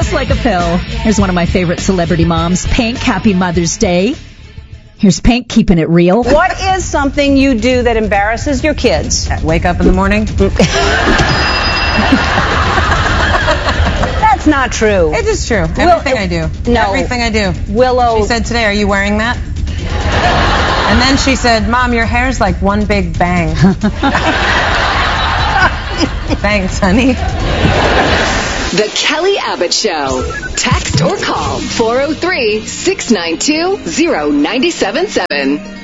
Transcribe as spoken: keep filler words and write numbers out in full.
just like a pill. Here's one of my favorite celebrity moms, Pink. Happy Mother's Day. Here's Pink keeping it real. What is something you do that embarrasses your kids? Wake up in the morning? That's not true. It is true. Everything Will, I do. No. Everything I do. Willow. She said today, are you wearing that? And then she said, Mom, your hair's like one big bang. Thanks, honey. The Kelly Abbott Show. Text or call four oh three, six nine two, oh nine seven seven.